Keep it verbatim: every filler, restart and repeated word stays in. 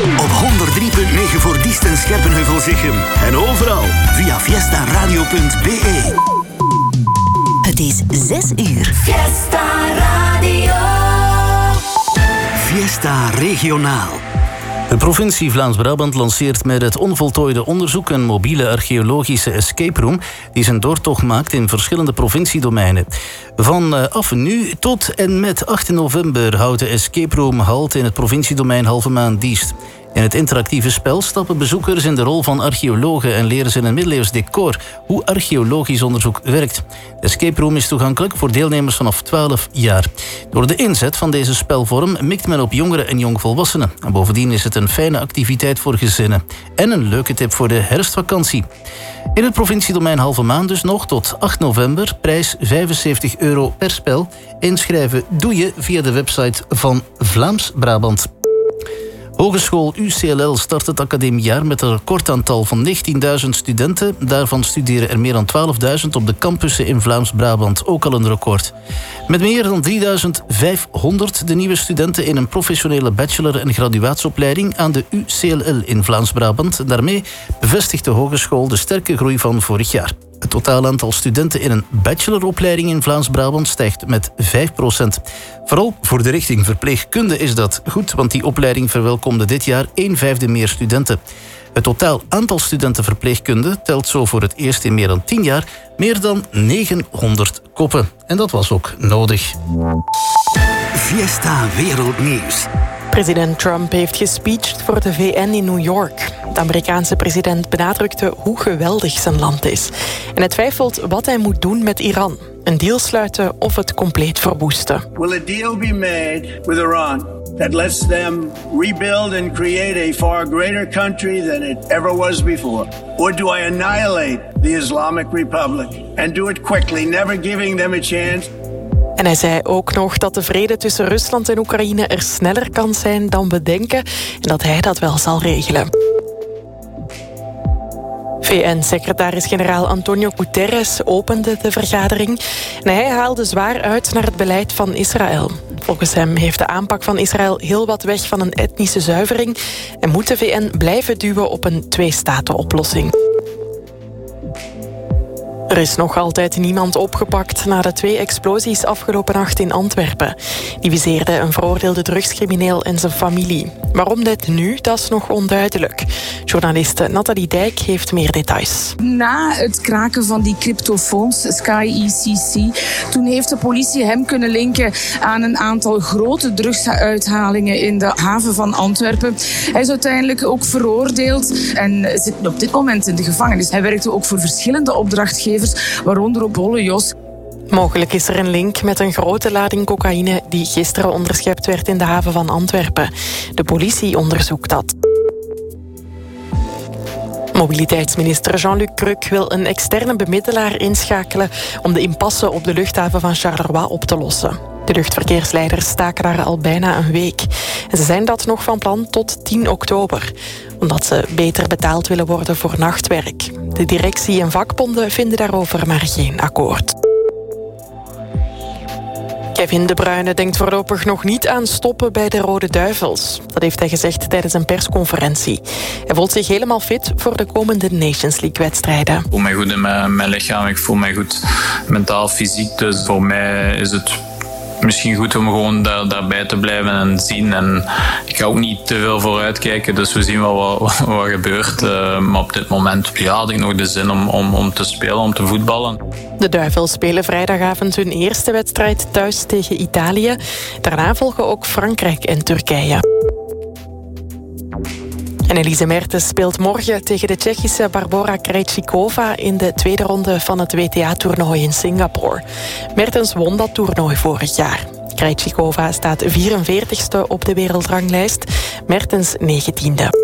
Op honderd drie punt negen voor Diest en Scherpenheuvel-Zichem. En overal via fiesta radio punt b e. Het is zes uur. Fiesta Radio. Fiesta Regionaal. De provincie Vlaams-Brabant lanceert met het onvoltooide onderzoek een mobiele archeologische escape room die zijn doortocht maakt in verschillende provinciedomeinen. Vanaf nu tot en met achttien november houdt de escape room halt in het provinciedomein Halve-Maan-Diest. In het interactieve spel stappen bezoekers in de rol van archeologen en leren ze in een middeleeuws decor hoe archeologisch onderzoek werkt. De escape room is toegankelijk voor deelnemers vanaf twaalf jaar. Door de inzet van deze spelvorm mikt men op jongeren en jongvolwassenen. En bovendien is het een fijne activiteit voor gezinnen. En een leuke tip voor de herfstvakantie. In het provinciedomein Halve-Maan dus nog tot acht november. Prijs vijfenzeventig euro per spel. Inschrijven doe je via de website van Vlaams-Brabant. Hogeschool U C L L start het academiejaar met een recordaantal van negentienduizend studenten. Daarvan studeren er meer dan twaalfduizend op de campussen in Vlaams-Brabant. Ook al een record. Met meer dan drieduizend vijfhonderd de nieuwe studenten in een professionele bachelor- en graduatieopleiding aan de U C L L in Vlaams-Brabant. Daarmee bevestigt de hogeschool de sterke groei van vorig jaar. Het totaal aantal studenten in een bacheloropleiding in Vlaams-Brabant stijgt met vijf procent. Vooral voor de richting verpleegkunde is dat goed, want die opleiding verwelkomde dit jaar een vijfde meer studenten. Het totaal aantal studenten verpleegkunde telt zo voor het eerst in meer dan tien jaar meer dan negenhonderd koppen. En dat was ook nodig. Fiesta Wereldnieuws. President Trump heeft gespeecht voor de V N in New York. De Amerikaanse president benadrukte hoe geweldig zijn land is. En hij twijfelt wat hij moet doen met Iran. Een deal sluiten of het compleet verwoesten. Will a deal be made with Iran that lets them rebuild and create a far greater country than it ever was before? Or do I annihilate the Islamic Republic and do it quickly, never giving them a chance? En hij zei ook nog dat de vrede tussen Rusland en Oekraïne er sneller kan zijn dan we denken en dat hij dat wel zal regelen. V N-secretaris-generaal Antonio Guterres opende de vergadering en hij haalde zwaar uit naar het beleid van Israël. Volgens hem heeft de aanpak van Israël heel wat weg van een etnische zuivering en moet de V N blijven duwen op een twee-staten-oplossing. Er is nog altijd niemand opgepakt na de twee explosies afgelopen nacht in Antwerpen. Die viseerden een veroordeelde drugscrimineel en zijn familie. Waarom dit nu, dat is nog onduidelijk. Journaliste Nathalie Dijk heeft meer details. Na het kraken van die cryptofoons, Sky E C C, toen heeft de politie hem kunnen linken aan een aantal grote drugsuithalingen in de haven van Antwerpen. Hij is uiteindelijk ook veroordeeld en zit op dit moment in de gevangenis. Hij werkte ook voor verschillende opdrachtgevers, waaronder ook Bolle Jos. Mogelijk is er een link met een grote lading cocaïne die gisteren onderschept werd in de haven van Antwerpen. De politie onderzoekt dat. Mobiliteitsminister Jean-Luc Cruc wil een externe bemiddelaar inschakelen om de impasse op de luchthaven van Charleroi op te lossen. De luchtverkeersleiders staken daar al bijna een week. En ze zijn dat nog van plan tot tien oktober. Omdat ze beter betaald willen worden voor nachtwerk. De directie en vakbonden vinden daarover maar geen akkoord. Kevin De Bruyne denkt voorlopig nog niet aan stoppen bij de Rode Duivels. Dat heeft hij gezegd tijdens een persconferentie. Hij voelt zich helemaal fit voor de komende Nations League-wedstrijden. Ik voel mij goed in mijn, mijn lichaam, ik voel mij goed mentaal, fysiek. Dus voor mij is het misschien goed om gewoon daar, daarbij te blijven en zien. En ik ga ook niet te veel vooruit kijken, dus we zien wel wat, wat, wat gebeurt. Uh, maar op dit moment ja, had ik nog de zin om, om, om te spelen, om te voetballen. De Duivels spelen vrijdagavond hun eerste wedstrijd thuis tegen Italië. Daarna volgen ook Frankrijk en Turkije. En Elise Mertens speelt morgen tegen de Tsjechische Barbora Krejcikova in de tweede ronde van het W T A-toernooi in Singapore. Mertens won dat toernooi vorig jaar. Krejcikova staat vierenveertigste op de wereldranglijst, Mertens negentiende.